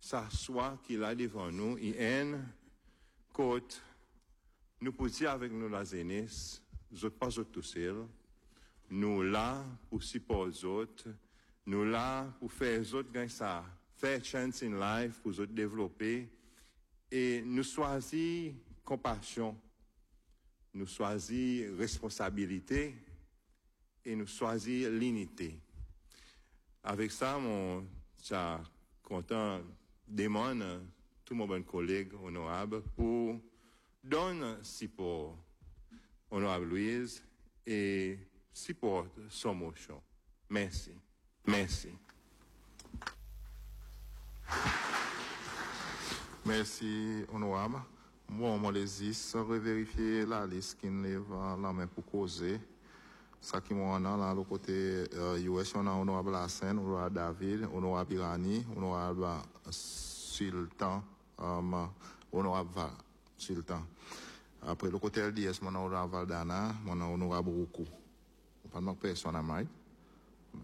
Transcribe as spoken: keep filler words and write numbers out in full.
s'assoit qui là devant nous, il en côte, nous pour dire avec nous la zénis, nous pas tout seuls, nous là pour supporter les autres, nous là pour faire les autres gagner ça, faire chance in life pour les développer, et nous choisir compassion, nous choisir responsabilité, et nous choisir l'unité. Avec ça, mon, ça, content, demande tout mon bon collègue honorable pour donner support, honorable Louise, et support son motion. Merci. Merci. Merci, honorable. Moi, on les dit, revérifier la liste qui lève la main pour causer. Ça qui m'en a là, le côté euh, U S, on a honorable Hassan, honorable David, honorable Irani, honorable Sultan, um, honorable Val, Sultan. Après le côté L D S, on a honorable Valdana, on a honorable Roukou. On parle de personne à Mike.